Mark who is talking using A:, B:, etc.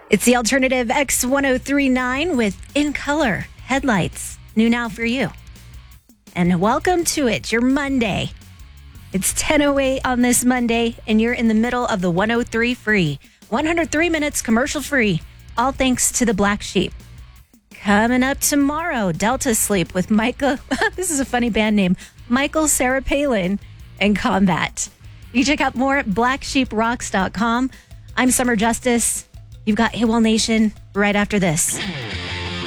A: It's the alternative X1039 with In Color headlights. New now for you. And welcome to it, your Monday. It's 10:08 on this Monday, and you're in the middle of the 103 free. 103 minutes commercial free. All thanks to the Black Sheep. Coming up tomorrow, Delta Sleep with Michael. This is a funny band name. Michael, Sarah Palin, and Combat. You check out more at blacksheeprocks.com. I'm Summer Justice. You've got AWOL Nation right after this.